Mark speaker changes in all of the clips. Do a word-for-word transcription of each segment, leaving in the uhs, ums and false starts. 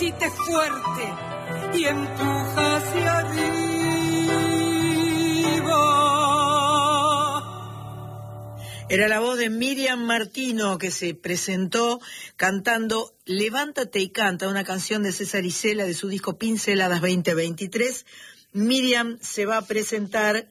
Speaker 1: sentite fuerte y empuja hacia arriba.
Speaker 2: Era la voz de Miriam Martino, que se presentó cantando Levántate y canta, una canción de César Isela de su disco Pinceladas veinte veintitrés. Miriam se va a presentar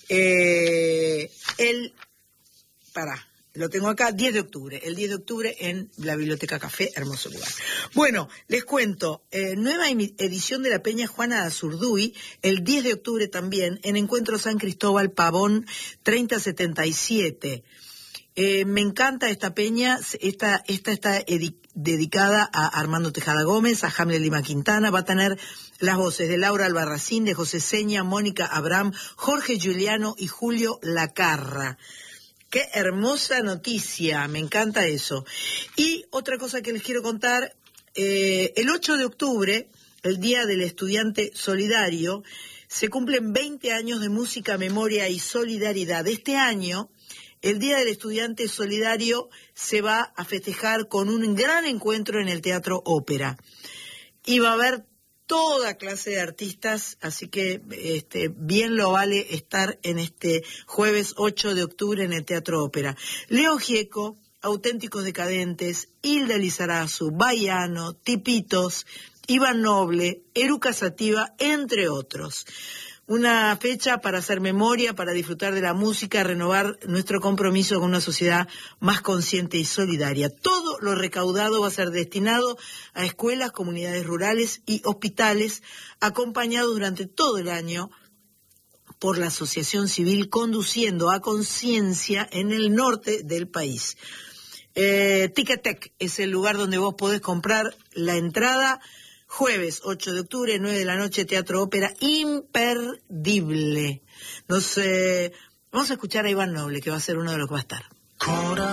Speaker 2: eh, el... Pará, lo tengo acá, diez de octubre, el diez de octubre en la Biblioteca Café, hermoso lugar. Bueno, les cuento, eh, nueva edición de la Peña Juana de Azurduy, el diez de octubre también, en Encuentro San Cristóbal Pavón treinta setenta y siete. Eh, me encanta esta peña, esta, esta está dedicada a Armando Tejada Gómez, a Hamlet Lima Quintana, va a tener las voces de Laura Albarracín, de José Seña, Mónica Abraham, Jorge Giuliano y Julio Lacarra. Qué hermosa noticia, me encanta eso. Y otra cosa que les quiero contar, eh, el ocho de octubre, el Día del Estudiante Solidario, se cumplen veinte años de música, memoria y solidaridad. Este año, el Día del Estudiante Solidario se va a festejar con un gran encuentro en el Teatro Ópera. Y va a haber toda clase de artistas, así que este, bien lo vale estar en este jueves ocho de octubre en el Teatro Ópera. Leo Gieco, Auténticos Decadentes, Hilda Lizarazu, Baiano, Tipitos, Iván Noble, Eruca Sativa, entre otros. Una fecha para hacer memoria, para disfrutar de la música, renovar nuestro compromiso con una sociedad más consciente y solidaria. Todo lo recaudado va a ser destinado a escuelas, comunidades rurales y hospitales, acompañado durante todo el año por la Asociación Civil Conduciendo a Conciencia en el norte del país. Eh, Ticketek es el lugar donde vos podés comprar la entrada. Jueves ocho de octubre, nueve de la noche, Teatro Ópera, imperdible. Nos, eh, vamos a escuchar a Iván Noble, que va a ser uno de los que va a estar.